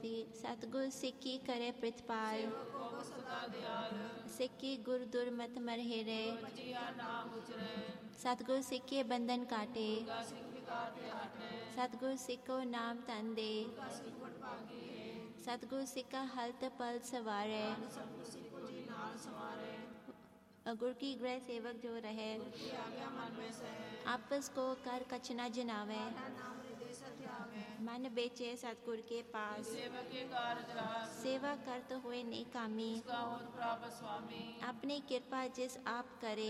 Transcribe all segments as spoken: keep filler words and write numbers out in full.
बेनती। सतगुर सिक्की करे प्रतिपाल, सिक्की गुर दुर्मत मर हेरे। सतगुर सिक्के बंधन काटे, सतगुर सिक्को नाम तन दे। सतगुर सिक्का हलत पल सवारे, गुर की गृह सेवक जो रहे। आपस को कर कछ न जनावे, मन बेचे सतगुर के पास। सेवा करत हुए नेकामी, अपनी कृपा जिस आप करे।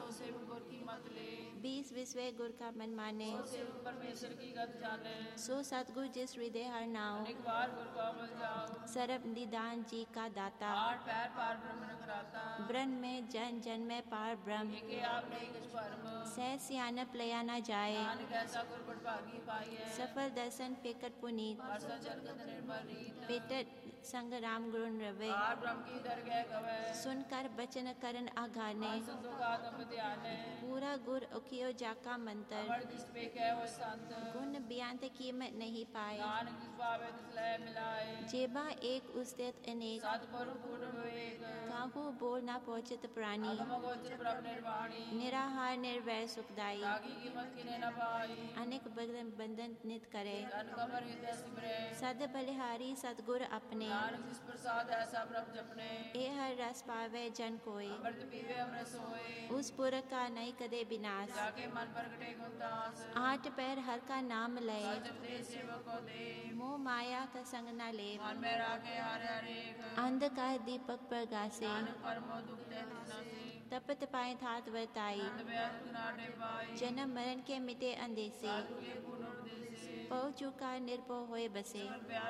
बीस विश्व गुर का मन माने, सो सतगुर जिस हृदय हर नाव। सर्व निदान जी का दाता, ब्रह्म में जन जन में पार ब्रह्म। सह सियानप लया न जाए, सफल दर्शन पेकट पुनीत। पेटत संग राम गुरु रवे, सुनकर बचन करन आघाने। पूरा गुर उखियो जाका मंतर, गुण बियांत कीमत नहीं पाए। जेबा एक उस्तेत अनेक, काहू बोल ना पहुँचत प्राणी। निराहार निर्वैर सुखदाई, अनेक बंधन बंधन नित करे। सद बलिहारी सतगुर अपने, ए हर रस पावे जन कोई। उस पुरख का नहीं कदे विनाश, आठ पैर हर का नाम लय। मोह माया का संग न ले, अंधकार दीपक प्रगासे। तपत पाए थात वर्ताई, जन्म मरण के मिटे अंदेसे। पौ चुका निर्भव होए बसे,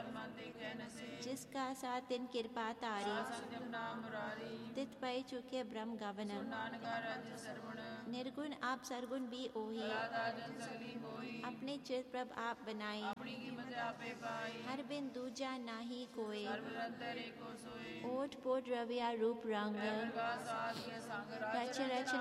जिसका साथ दिन कृपा तारी। तित पै चुके ब्रह्म गवन, निर्गुण आप सरगुण भी ओही। अपने चित प्रभ आप बनाई, हर बिन दूजा नाही कोई। ओठ पोट रविया रूप रंग, रच रच